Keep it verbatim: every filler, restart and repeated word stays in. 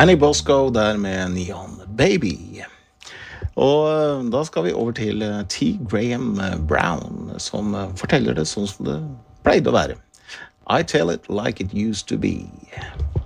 Annie Bosco der med Neon Baby. Og eh, da skal vi over til eh, T. Graham eh, Brown, som eh, forteller det sånn som det pleide å være. I tell it like it used to be.